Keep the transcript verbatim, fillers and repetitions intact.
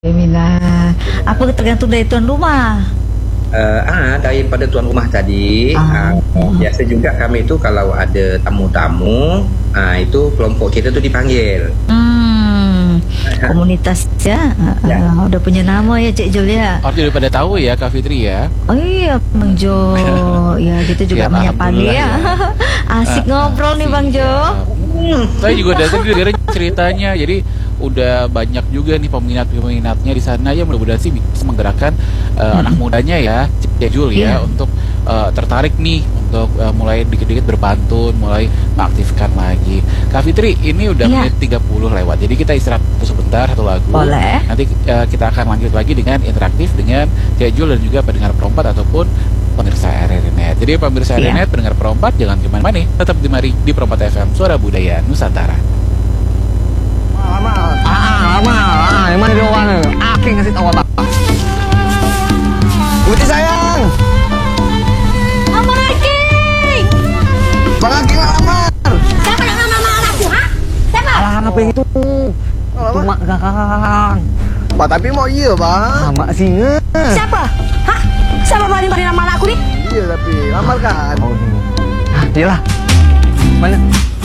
Alhamdulillah. Apa tergantung dari tuan rumah? Uh, ah daripada tuan rumah tadi, ah. uh, biasa juga kami itu kalau ada tamu-tamu, uh, itu kelompok kita tu dipanggil. Hmm, komunitas ya, ya. Uh, udah punya nama ya Cik Jul ya. Oh, sudah pada tahu ya Kak Fitri ya. Oh iya Bang Jo, ya kita juga ya, menyapa dia. Ya. Asik uh, ngobrol asik, nih Bang Jo. Ya. Saya juga datang gara-gara ceritanya, jadi udah banyak juga nih peminat-peminatnya di sana ya, mudah-mudahan sih bisa menggerakkan uh, hmm. anak mudanya ya, Cik Jul ya, yeah. untuk uh, tertarik nih untuk uh, mulai dikit-dikit berpantun, mulai mengaktifkan lagi. Kak Fitri, ini udah yeah. menit tiga puluh lewat, jadi kita istirahat sebentar, satu lagu. Boleh. Nanti uh, kita akan lanjut lagi dengan interaktif dengan Cik Jul dan juga pendengar perempat ataupun pemirsa R R Net. Jadi pemirsa yeah. R R Net, pendengar perempat, jangan kemana-mana, tetap di mari di Perempat F M, Suara Budaya Nusantara. Lama, ah, lama, ah, yang mana dia orangnya? Aki ngasih tahu apa? Putih sayang. Abang Aki. Bang Aki ngelamar. Siapa yang ngelamar anakku, ha? Siapa? Alah, apa yang itu? Cuma kakak. Pak, tapi mau iya, Bang. Mak singa. Siapa? Hah? Siapa berani berani nama anakku nih? Iya, tapi lamar kan. Oh, iyalah. Mana?